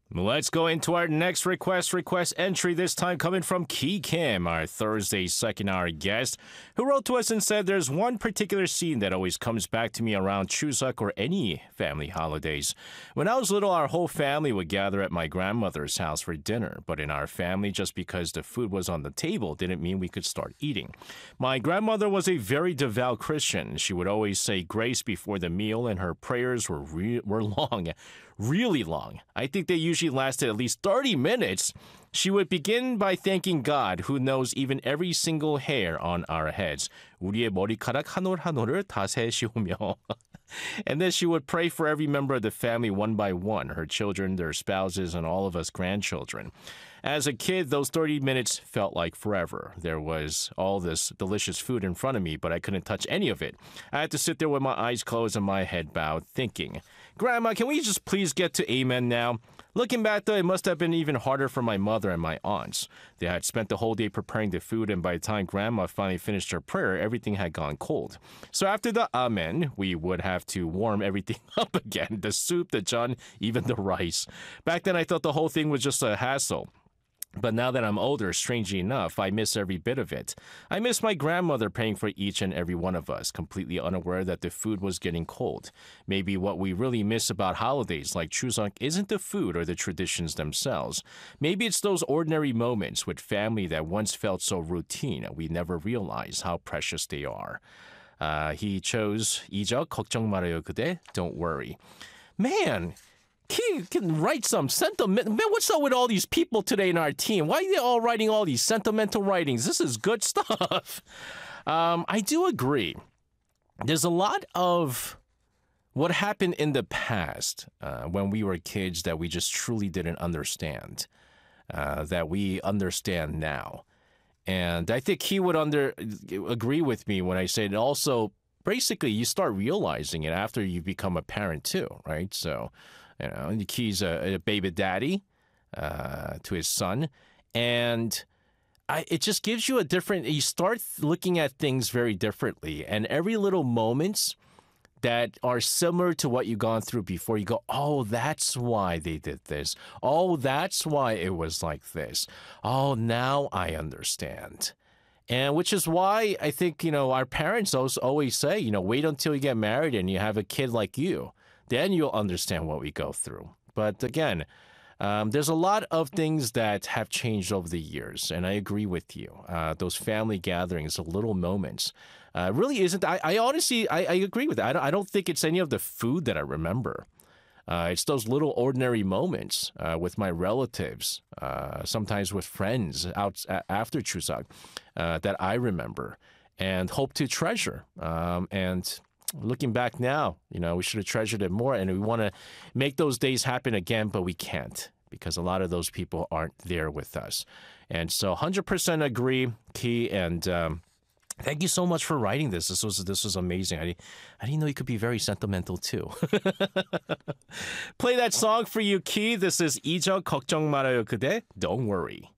Let's go into our next request entry, this time coming from Ki Kim, our Thursday second hour guest, who wrote to us and said there's one particular scene that always comes back to me around Chuseok or any family holidays. When I was little, our whole family would gather at my grandmother's house for dinner, but in our family, just because the food was on the table didn't mean we could start eating. My grandmother was a very devout Christian. She would always say grace before the meal, and her prayers were long. Really long. I think they usually lasted at least 30 minutes. She would begin by thanking God, who knows even every single hair on our heads. 우리의 머리카락 한 올 한 올을 다 세시오며. And then she would pray for every member of the family one by one, her children, their spouses, and all of us grandchildren. As a kid, those 30 minutes felt like forever. There was all this delicious food in front of me, but I couldn't touch any of it. I had to sit there with my eyes closed and my head bowed, thinking, Grandma, can we just please get to Amen now? Looking back, though, it must have been even harder for my mother and my aunts. They had spent the whole day preparing the food, and by the time Grandma finally finished her prayer, everything had gone cold. So after the Amen, we would have to warm everything up again. The soup, the chun, even the rice. Back then, I thought the whole thing was just a hassle. But now that I'm older, strangely enough, I miss every bit of it. I miss my grandmother praying for each and every one of us, completely unaware that the food was getting cold. Maybe what we really miss about holidays like Chuseok isn't the food or the traditions themselves. Maybe it's those ordinary moments with family that once felt so routine we never realized how precious they are. He chose 이적 걱정 말아요 그대, don't worry. Man! Can write some sentiment. Man, what's up with all these people today in our team? Why are they all writing all these sentimental writings? This is good stuff. I do agree. There's a lot of what happened in the past when we were kids that we just truly didn't understand, that we understand now. And I think he would agree with me when I say it also, basically, you start realizing it after you become a parent too, right? So, he's a baby daddy to his son. And it just gives you you start looking at things very differently. And every little moments that are similar to what you've gone through before, you go, oh, that's why they did this. Oh, that's why it was like this. Oh, now I understand. And which is why I think, our parents always say, wait until you get married and you have a kid like you. Then you'll understand what we go through. But again, there's a lot of things that have changed over the years, and I agree with you. Those family gatherings, the little moments, really isn't. I honestly agree with that. I don't think it's any of the food that I remember. It's those little ordinary moments with my relatives, sometimes with friends after Chuseok, that I remember and hope to treasure. And looking back now, we should have treasured it more, and we want to make those days happen again, but we can't because a lot of those people aren't there with us. And so 100% agree, Ki, and thank you so much for writing this. This was amazing. I didn't know you could be very sentimental too. Play that song for you, Ki. This is 이적 걱정 말아요 그대, don't worry.